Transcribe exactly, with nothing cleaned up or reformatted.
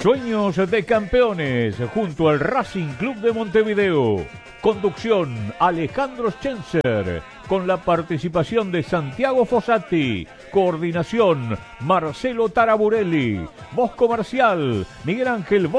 Sueños de Campeones, junto al Racing Club de Montevideo. Conducción, Alejandro Schenzer, con la participación de Santiago Fossati. Coordinación, Marcelo Taraburelli. Voz comercial, Miguel Ángel